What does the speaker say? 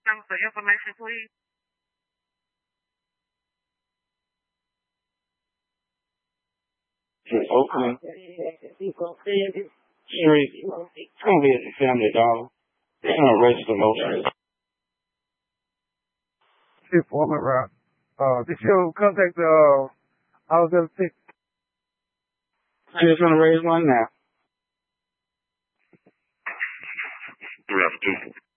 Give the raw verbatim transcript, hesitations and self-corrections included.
Some for information, please. In Oakland Street. It's gonna be at the Family Dollar. It's gonna register motion. Informant route. Uh, this your contact, uh, I was gonna think. I'm just gonna raise one now. Three after two.